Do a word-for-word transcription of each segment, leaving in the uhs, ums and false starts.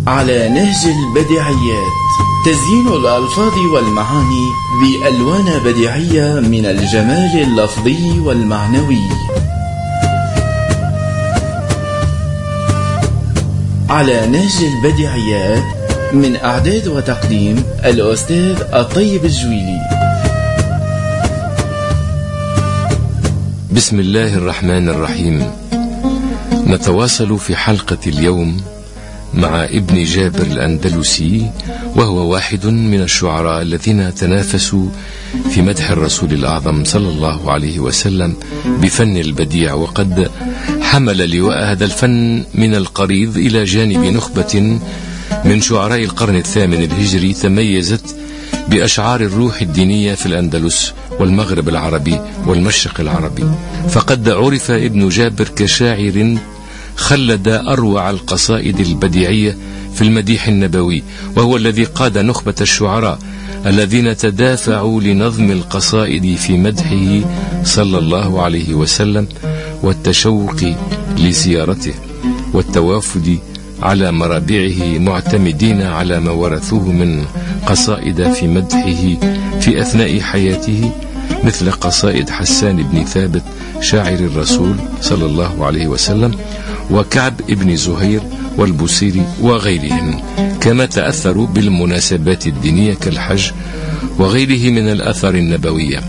على نهج البديعيات، تزيين الألفاظ والمعاني بألوان بديعية من الجمال اللفظي والمعنوي. على نهج البديعيات، من إعداد وتقديم الأستاذ الطيب الجويلي. بسم الله الرحمن الرحيم. نتواصل في حلقة اليوم مع ابن جابر الأندلسي، وهو واحد من الشعراء الذين تنافسوا في مدح الرسول الأعظم صلى الله عليه وسلم بفن البديع، وقد حمل لواء هذا الفن من القريض إلى جانب نخبة من شعراء القرن الثامن الهجري تميزت بأشعار الروح الدينية في الأندلس والمغرب العربي والمشرق العربي. فقد عرف ابن جابر كشاعر خلد أروع القصائد البديعية في المديح النبوي، وهو الذي قاد نخبة الشعراء الذين تدافعوا لنظم القصائد في مدحه صلى الله عليه وسلم والتشوق لزيارته والتوافد على مرابعه، معتمدين على ما ورثوه من قصائد في مدحه في أثناء حياته، مثل قصائد حسان بن ثابت شاعر الرسول صلى الله عليه وسلم، وكعب بن زهير والبوصيري وغيرهم، كما تأثروا بالمناسبات الدينية كالحج وغيره من الآثار النبوية.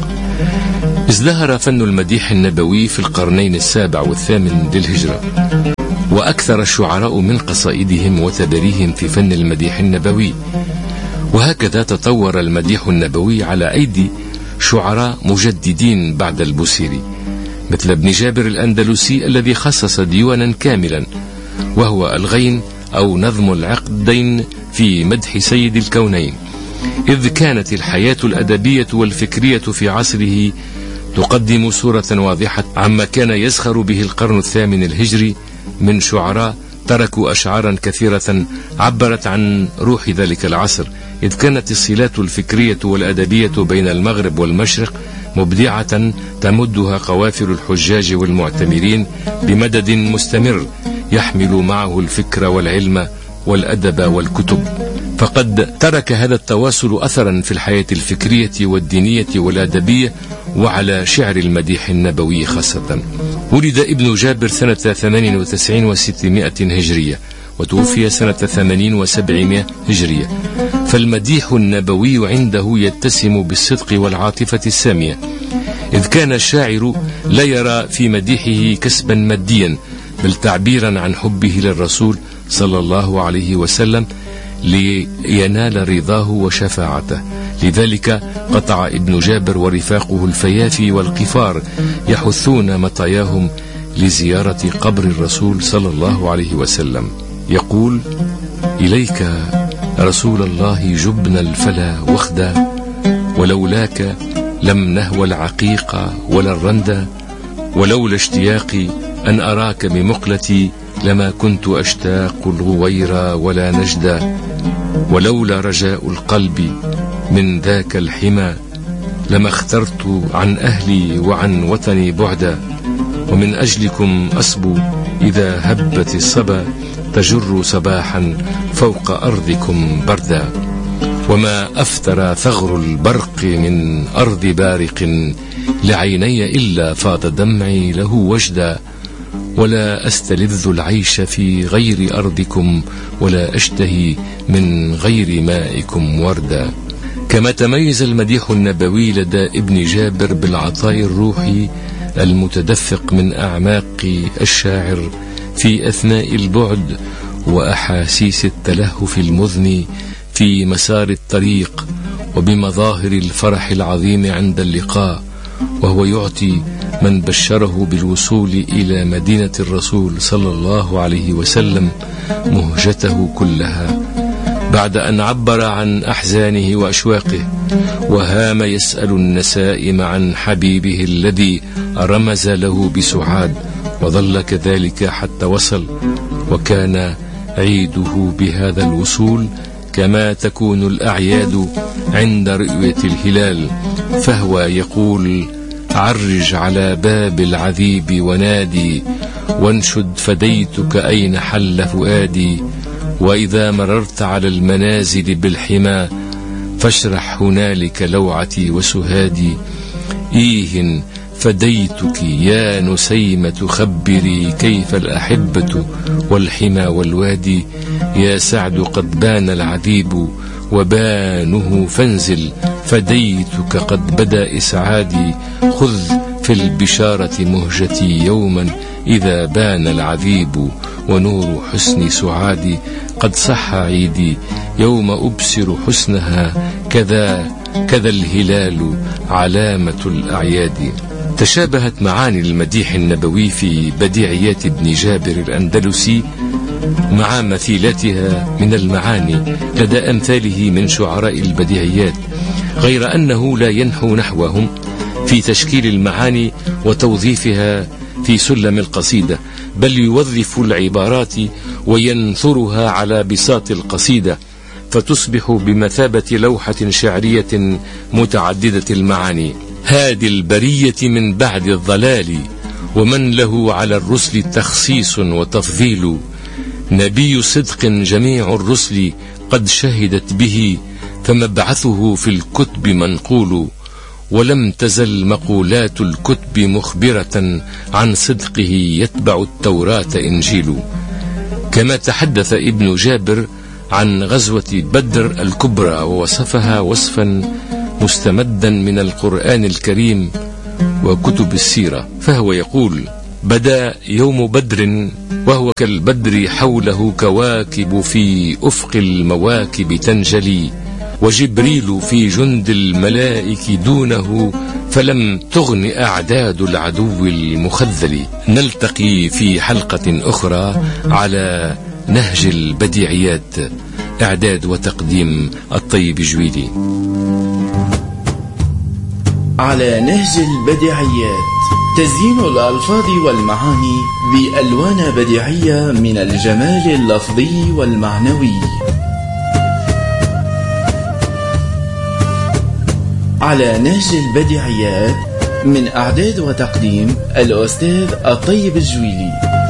ازدهر فن المديح النبوي في القرنين السابع والثامن للهجرة، وأكثر الشعراء من قصائدهم وتبريهم في فن المديح النبوي، وهكذا تطور المديح النبوي على أيدي شعراء مجددين بعد البوصيري، مثل ابن جابر الأندلسي الذي خصص ديوانا كاملا وهو الغين أو نظم العقدين في مدح سيد الكونين، إذ كانت الحياة الأدبية والفكرية في عصره تقدم صورة واضحة عما كان يزخر به القرن الثامن الهجري من شعراء تركوا أشعارا كثيرة عبرت عن روح ذلك العصر، إذ كانت الصلات الفكرية والأدبية بين المغرب والمشرق مبدعة تمدها قوافل الحجاج والمعتمرين بمدد مستمر يحمل معه الفكر والعلم والأدب والكتب. فقد ترك هذا التواصل أثرا في الحياة الفكرية والدينية والأدبية وعلى شعر المديح النبوي خاصة. ولد ابن جابر سنة ثمان وتسعين وستمائة هجرية، وتوفي سنة ثمانين وسبعمائة هجرية، فالمديح النبوي عنده يتسم بالصدق والعاطفة السامية، إذ كان الشاعر لا يرى في مديحه كسبا ماديا، بل تعبيرا عن حبه للرسول صلى الله عليه وسلم لينال رضاه وشفاعته. لذلك قطع ابن جابر ورفاقه الفيافي والقفار يحثون مطاياهم لزيارة قبر الرسول صلى الله عليه وسلم. يقول: إليك رسول الله جبنا الفلا وخدا، ولولاك لم نهوى العقيق ولا الرندا، ولولا اشتياقي أن أراك بمقلتي لما كنت أشتاق الغوير ولا نجدا، ولولا رجاء القلب من ذاك الحمى لما اخترت عن أهلي وعن وطني بعدا، ومن أجلكم أصبو إذا هبت الصبا تجر صباحا فوق أرضكم بردا، وما أفتر ثغر البرق من أرض بارق لعيني إلا فاض دمعي له وجدا، ولا أستلذ العيش في غير أرضكم ولا أشتهي من غير مائكم وردا. كما تميز المديح النبوي لدى ابن جابر بالعطاء الروحي المتدفق من أعماق الشاعر في أثناء البعد وأحاسيس التلهف المذني في مسار الطريق، وبمظاهر الفرح العظيم عند اللقاء، وهو يعطي من بشره بالوصول إلى مدينة الرسول صلى الله عليه وسلم مهجته كلها، بعد أن عبر عن أحزانه وأشواقه، وهام يسأل النسائم عن حبيبه الذي رمز له بسعاد، وظل كذلك حتى وصل، وكان عيده بهذا الوصول كما تكون الأعياد عند رؤية الهلال، فهو يقول: عرج على باب العذيب ونادي، وانشد فديتك أين حل فؤادي، وإذا مررت على المنازل بالحمى فاشرح هنالك لوعتي وسهادي. إيه فديتك يا نسيمة خبري كيف الأحبة والحمى والوادي. يا سعد قد بان العذيب وبانه فانزل فديتك قد بدا إسعادي. خذ في البشارة مهجتي يوما إذا بان العذيب ونور حسن سعادي. قد صح عيدي يوم أبصر حسنها كذا كذا الهلال علامة الأعياد. تشابهت معاني المديح النبوي في بديعيات ابن جابر الأندلسي مع مثيلاتها من المعاني لدى أمثاله من شعراء البديعيات، غير أنه لا ينحو نحوهم في تشكيل المعاني وتوظيفها في سلم القصيدة، بل يوظف العبارات وينثرها على بساط القصيدة فتصبح بمثابة لوحة شعرية متعددة المعاني. هادي البرية من بعد الضلال ومن له على الرسل تخصيص وتفضيل. نبي صدق جميع الرسل قد شهدت به فمبعثه في الكتب منقول. ولم تزل مقولات الكتب مخبرة عن صدقه يتبع التوراة إنجيل. كما تحدث ابن جابر عن غزوة بدر الكبرى ووصفها وصفا مستمدا من القرآن الكريم وكتب السيرة، فهو يقول: بدا يوم بدر وهو كالبدر حوله كواكب في أفق المواكب تنجلي، وجبريل في جند الملائك دونه فلم تغن أعداد العدو المخذل. نلتقي في حلقة أخرى على نهج البديعيات. إعداد وتقديم الطيب جويلي. على نهج البديعيات تزيين الألفاظ والمعاني بألوان بديعية من الجمال اللفظي والمعنوي. على نهج البديعيات من إعداد وتقديم الأستاذ الطيب الجويلي.